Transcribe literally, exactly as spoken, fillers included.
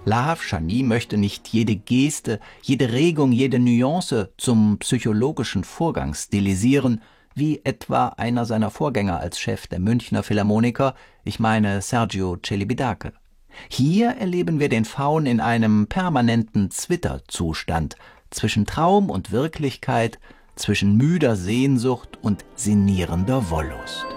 Lahav Shani möchte nicht jede Geste, jede Regung, jede Nuance zum psychologischen Vorgang stilisieren, wie etwa einer seiner Vorgänger als Chef der Münchner Philharmoniker, ich meine Sergiu Celibidache. Hier erleben wir den Faun in einem permanenten Zwitterzustand, zwischen Traum und Wirklichkeit, zwischen müder Sehnsucht und sinnierender Wollust.